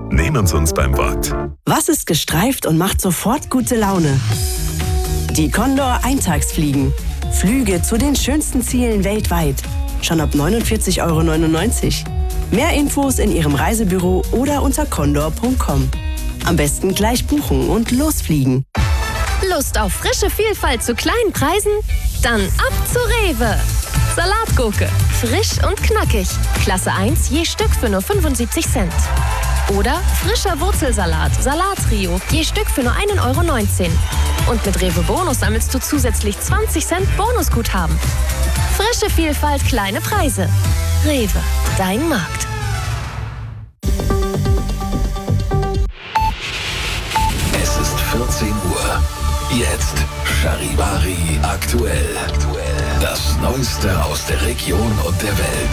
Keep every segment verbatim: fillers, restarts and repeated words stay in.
Nehmen Sie uns beim Wort. Was ist gestreift und macht sofort gute Laune? Die Condor Eintagsfliegen. Flüge zu den schönsten Zielen weltweit. Schon ab neunundvierzig Euro neunundneunzig. Mehr Infos in Ihrem Reisebüro oder unter condor punkt com. Am besten gleich buchen und losfliegen. Lust auf frische Vielfalt zu kleinen Preisen? Dann ab zu Rewe. Salatgurke, frisch und knackig. Klasse eins je Stück für nur fünfundsiebzig Cent. Oder frischer Wurzelsalat, Salattrio, je Stück für nur ein Euro neunzehn. Und mit Rewe Bonus sammelst du zusätzlich zwanzig Cent Bonusguthaben. Frische Vielfalt, kleine Preise. Rewe, dein Markt. Es ist vierzehn Uhr. Jetzt Charivari aktuell. Das Neueste aus der Region und der Welt.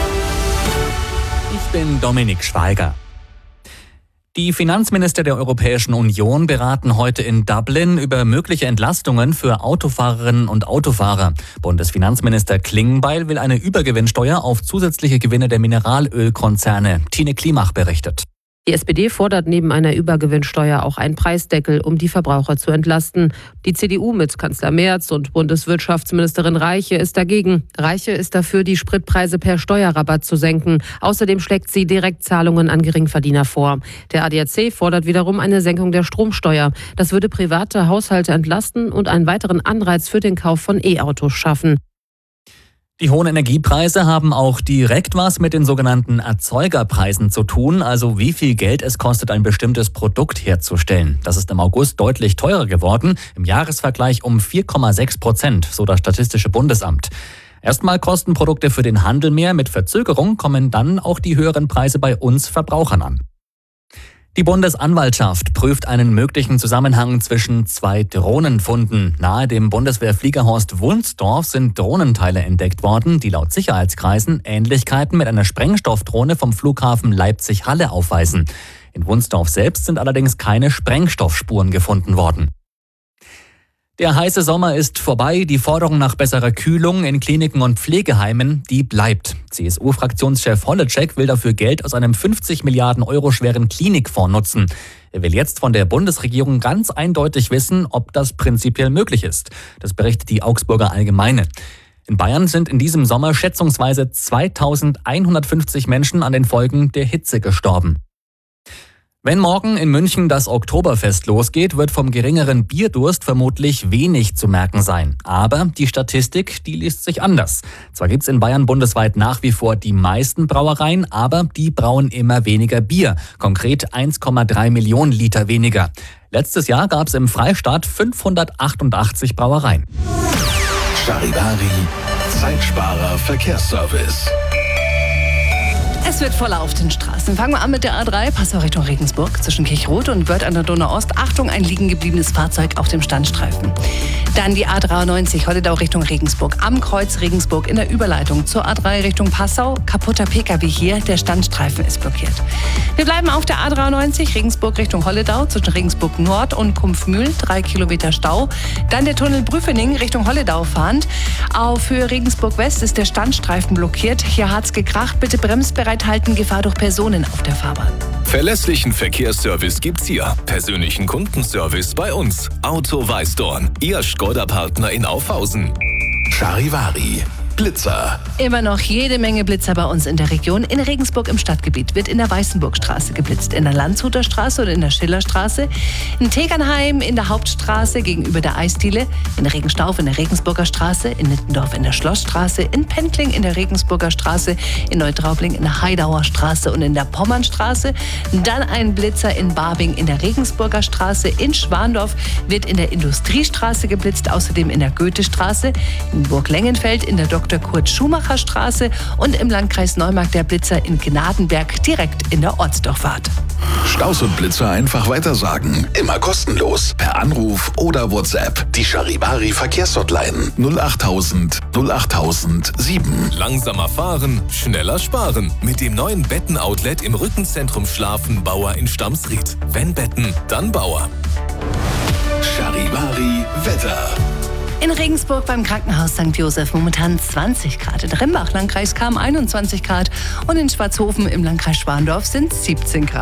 Ich bin Dominik Schweiger. Die Finanzminister der Europäischen Union beraten heute in Dublin über mögliche Entlastungen für Autofahrerinnen und Autofahrer. Bundesfinanzminister Klingbeil will eine Übergewinnsteuer auf zusätzliche Gewinne der Mineralölkonzerne. Tine Klimach berichtet. Die S P D fordert neben einer Übergewinnsteuer auch einen Preisdeckel, um die Verbraucher zu entlasten. Die C D U mit Kanzler Merz und Bundeswirtschaftsministerin Reiche ist dagegen. Reiche ist dafür, die Spritpreise per Steuerrabatt zu senken. Außerdem schlägt sie Direktzahlungen an Geringverdiener vor. Der A D A C fordert wiederum eine Senkung der Stromsteuer. Das würde private Haushalte entlasten und einen weiteren Anreiz für den Kauf von E-Autos schaffen. Die hohen Energiepreise haben auch direkt was mit den sogenannten Erzeugerpreisen zu tun, also wie viel Geld es kostet, ein bestimmtes Produkt herzustellen. Das ist im August deutlich teurer geworden, im Jahresvergleich um vier Komma sechs Prozent, so das Statistische Bundesamt. Erstmal kosten Produkte für den Handel mehr, mit Verzögerung kommen dann auch die höheren Preise bei uns Verbrauchern an. Die Bundesanwaltschaft prüft einen möglichen Zusammenhang zwischen zwei Drohnenfunden. Nahe dem Bundeswehrfliegerhorst Wunsdorf sind Drohnenteile entdeckt worden, die laut Sicherheitskreisen Ähnlichkeiten mit einer Sprengstoffdrohne vom Flughafen Leipzig-Halle aufweisen. In Wunsdorf selbst sind allerdings keine Sprengstoffspuren gefunden worden. Der heiße Sommer ist vorbei. Die Forderung nach besserer Kühlung in Kliniken und Pflegeheimen, die bleibt. C S U-Fraktionschef Holleczek will dafür Geld aus einem fünfzig Milliarden Euro schweren Klinikfonds nutzen. Er will jetzt von der Bundesregierung ganz eindeutig wissen, ob das prinzipiell möglich ist. Das berichtet die Augsburger Allgemeine. In Bayern sind in diesem Sommer schätzungsweise zweitausendeinhundertfünfzig Menschen an den Folgen der Hitze gestorben. Wenn morgen in München das Oktoberfest losgeht, wird vom geringeren Bierdurst vermutlich wenig zu merken sein. Aber die Statistik, die liest sich anders. Zwar gibt's in Bayern bundesweit nach wie vor die meisten Brauereien, aber die brauen immer weniger Bier. Konkret eins Komma drei Millionen Liter weniger. Letztes Jahr gab's im Freistaat fünfhundertachtundachtzig Brauereien. Charivari, Zeitsparer Verkehrsservice. Es wird voller auf den Straßen. Fangen wir an mit der A drei, Passau Richtung Regensburg, zwischen Kirchrot und Wörth an der Donau-Ost. Achtung, ein liegen gebliebenes Fahrzeug auf dem Standstreifen. Dann die A dreiundneunzig, Holledau Richtung Regensburg, am Kreuz Regensburg in der Überleitung zur A drei Richtung Passau. Kaputter P K W hier, der Standstreifen ist blockiert. Wir bleiben auf der A dreiundneunzig, Regensburg Richtung Holledau, zwischen Regensburg Nord und Kumpfmühl, drei Kilometer Stau. Dann der Tunnel Brüfening Richtung Holledau fahrend. Auf Höhe Regensburg West ist der Standstreifen blockiert. Hier hat's gekracht, bitte bremsbereit halten, Gefahr durch Personen auf der Fahrbahn. Verlässlichen Verkehrsservice gibt's hier. Persönlichen Kundenservice bei uns. Auto Weißdorn, Ihr Skoda-Partner in Aufhausen. Charivari, Blitzer. Immer noch jede Menge Blitzer bei uns in der Region. In Regensburg im Stadtgebiet wird in der Weißenburgstraße geblitzt, in der Landshuter Straße und in der Schillerstraße, in Tegernheim in der Hauptstraße gegenüber der Eisdiele, in Regenstauf in der Regensburger Straße, in Nittendorf in der Schlossstraße, in Pendling in der Regensburger Straße, in Neutraubling in der Heidauer Straße und in der Pommernstraße. Dann ein Blitzer in Barbing in der Regensburger Straße, in Schwandorf wird in der Industriestraße geblitzt, außerdem in der Goethestraße, in Burg Lengenfeld in der Doktor Kurt-Schumacher-Straße und im Landkreis Neumarkt der Blitzer in Gnadenberg direkt in der Ortsdurchfahrt. Staus und Blitzer einfach weitersagen. Immer kostenlos. Per Anruf oder WhatsApp. Die Charivari Verkehrshotline null achttausend null achttausend sieben. Langsamer fahren, schneller sparen. Mit dem neuen Betten-Outlet im Rückenzentrum Schlafen Bauer in Stamsried. Wenn Betten, dann Bauer. Charivari Wetter. In Regensburg beim Krankenhaus Sankt Josef momentan zwanzig Grad. In Rimbach, Landkreis Cham einundzwanzig Grad. Und in Schwarzhofen im Landkreis Schwandorf sind siebzehn Grad.